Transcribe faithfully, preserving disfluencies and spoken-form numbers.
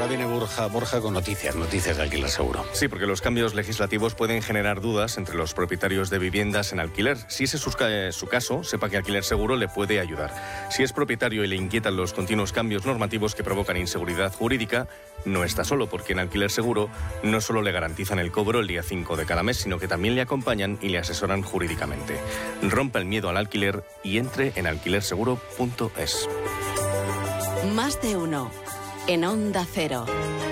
ahora viene Borja, Borja con noticias, noticias de alquiler seguro. Sí, porque los cambios legislativos pueden generar dudas entre los propietarios de viviendas en alquiler. Si ese es su, su caso, sepa que Alquiler Seguro le puede ayudar. Si es propietario y le inquietan los continuos cambios normativos que provocan inseguridad jurídica, no está solo, porque en Alquiler Seguro no solo le garantizan el cobro el día cinco de cada mes, sino que también le acompañan y le asesoran jurídicamente. Rompa el miedo al alquiler y entre en alquiler seguro punto es. Más de uno en Onda Cero.